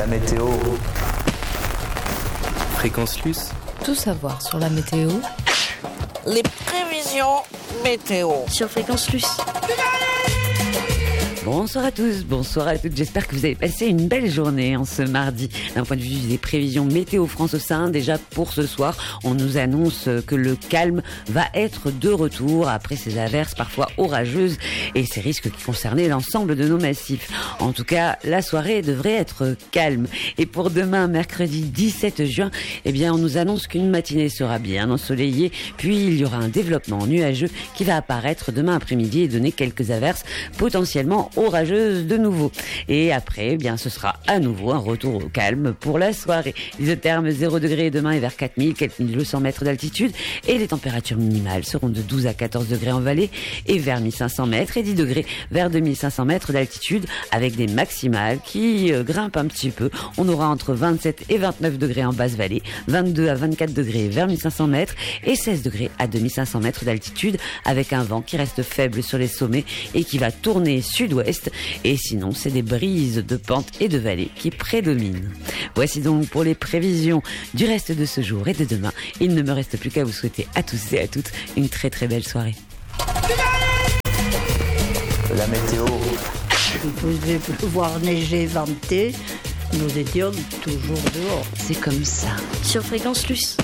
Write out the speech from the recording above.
La météo. Fréquence Luce. Tout savoir sur la météo. Les prévisions météo Sur Fréquence Luce. Bonsoir à tous, bonsoir à toutes. J'espère que vous avez passé une belle journée en ce mardi. D'un point de vue des prévisions météo France au sein, déjà pour ce soir, on nous annonce que le calme va être de retour après ces averses parfois orageuses et ces risques qui concernaient l'ensemble de nos massifs. En tout cas, la soirée devrait être calme. Et pour demain, mercredi 17 juin, on nous annonce qu'une matinée sera bien ensoleillée, puis il y aura un développement nuageux qui va apparaître demain après-midi et donner quelques averses potentiellement orageuse de nouveau. Et après, ce sera à nouveau un retour au calme pour la soirée. Isotherme 0 degrés demain et vers 4200 mètres d'altitude. Et les températures minimales seront de 12 à 14 degrés en vallée et vers 1500 mètres et 10 degrés vers 2500 mètres d'altitude avec des maximales qui grimpent un petit peu. On aura entre 27 et 29 degrés en basse vallée, 22 à 24 degrés vers 1500 mètres et 16 degrés à 2500 mètres d'altitude avec un vent qui reste faible sur les sommets et qui va tourner sud-ouest. Et sinon, c'est des brises de pente et de vallée qui prédominent. Voici donc pour les prévisions du reste de ce jour et de demain. Il ne me reste plus qu'à vous souhaiter à tous et à toutes une très très belle soirée. La météo. Il faisait pleuvoir, neiger, venter. Nous étions toujours dehors. C'est comme ça. Sur Fréquence Luce.